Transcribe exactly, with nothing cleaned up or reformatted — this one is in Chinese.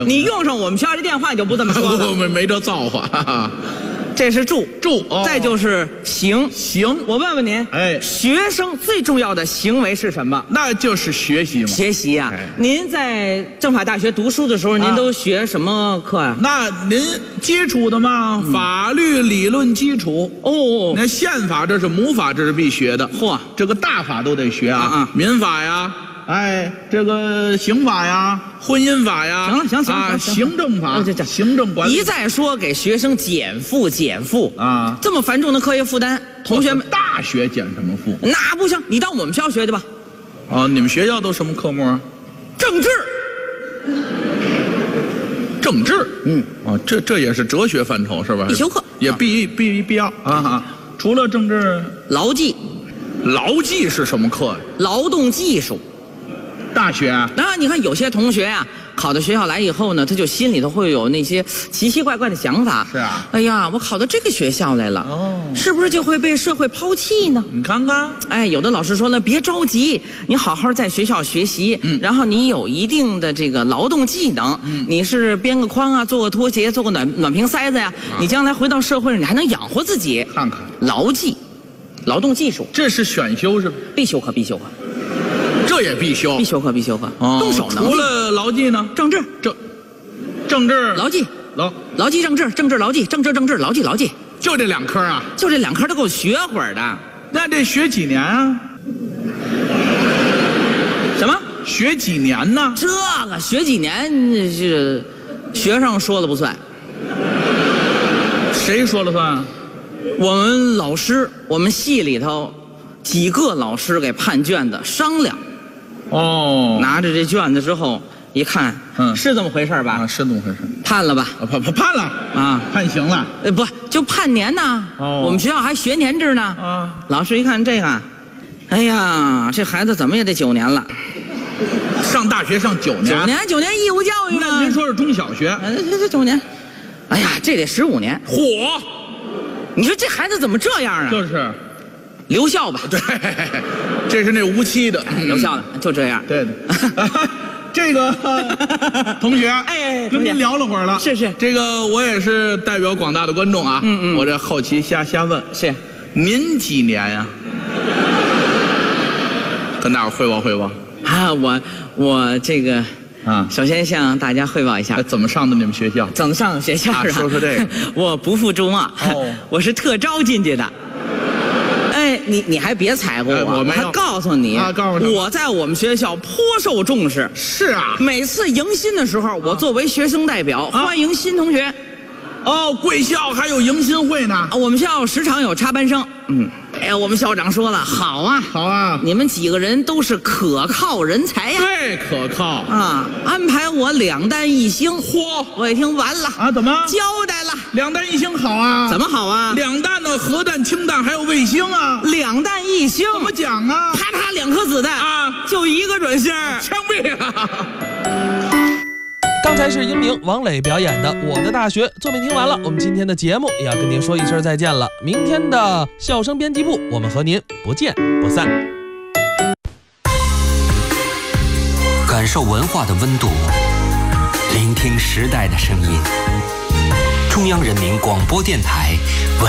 你用上我们学校这电话，你就不这么说了。 我们没这造化。哈哈这是助助、哦， 再就是行行。 我问问您， 哎， 学生最重要的行为是什么？ 那就是学习嘛。 学习呀、啊哎。 您在政法大学读书的时候，您都学什么课呀、啊？ 那您基础的嘛，嗯、法律理论基础。 哦， 那宪法这是母法，这是必学的。 嚯， 这个大法都得学啊，啊民法呀。哎，这个刑法呀，婚姻法呀， 行了，行行啊， 行行政法， 这这行政管理， 一再说给学生减负减负啊， 这么繁重的课业负担，同学们大学减什么负？ 那不行，你到我们学校学去吧。 哦，你们学校都什么科目啊？ 政治， 政治，嗯，哦，这这也是哲学范畴是吧？ 必修课也必必必要啊哈。除了政治， 劳技， 劳技是什么课呀？ 劳动技术。 大学啊， 那你看有些同学啊，考到学校来以后呢，他就心里头会有那些奇奇怪怪的想法。 是啊， 哎呀，我考到这个学校来了，哦，是不是就会被社会抛弃呢？ 你看看， 哎，有的老师说呢，别着急，你好好在学校学习，嗯，然后你有一定的这个劳动技能，嗯，你是编个筐啊，做个拖鞋，做个暖暖瓶塞子呀、啊，你将来回到社会上，你还能养活自己。 看看， 劳技，劳动技术， 这是选修是吧？ 必修课，必修课。 这也必修， 必修课，必修课。 哦、 动手能力。 除了劳技呢？ 政治， 政，政治， 劳技， 劳， 劳技政治，政治劳技，政治政治，劳技劳技， 就这两科啊？ 就这两科都够学会儿的。 那这学几年啊？ 什么？ 学几年呢？ 这个学几年是学生说了不算。 谁说了算啊？ 我们老师，我们系里头几个老师给判卷子商量。哦，拿着这卷子之后一看，嗯，是这么回事吧？ 啊，是这么回事。 判了吧？ 啊，判判判了啊，判刑了。 呃，不，就判年呢。哦，我们学校还学年制呢。啊，老师一看这个，哎呀，这孩子怎么也得九年了。 上大学上九年。 九年，九年义务教育呢？ 那您说是中小学？ 呃，这这九年，哎呀，这得十五年。 嚯！ 你说这孩子怎么这样啊？ 就是。 留校吧， 对，这是那无期的， 留校的，就这样。 对的，这个同学， 哎， 跟您聊了会儿了， 是是， 这个我也是代表广大的观众啊，嗯嗯，我这好奇瞎瞎问， 是， 您几年呀？跟大伙汇报汇报啊，我我这个啊，首先向大家汇报一下， 怎么上的你们学校？ 怎么上的学校啊？ 说说这个， 我不负众望，哦，我是特招进去的。哎，你你还别踩过我， 我还告诉你啊，告诉你， 我在我们学校颇受重视。 是啊， 每次迎新的时候，我作为学生代表欢迎新同学。 哦，贵校还有迎新会呢。 我们学校时常有插班生。嗯，哎，我们校长说了，好啊， 好啊， 你们几个人都是可靠人才呀。 对，可靠啊，安排我两弹一星。嚯，我一听完了啊，怎么交代了？ 两弹一星好啊？ 怎么好啊？ 两弹的核弹、氢弹还有卫星啊。 两弹一星怎么讲啊？ 啪啪两颗子弹啊，就一个准星， 枪毙啊！ 刚才是英明、王磊表演的《我的大学》作品听完了，我们今天的节目也要跟您说一声再见了。明天的笑声编辑部，我们和您不见不散。 感受文化的温度，聆听时代的声音。中央人民广播电台文